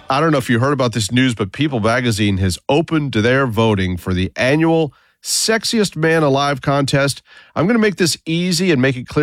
I don't know if you heard about this news, but People Magazine has opened their voting for the annual Sexiest Man Alive contest. I'm going to make this easy and make it clear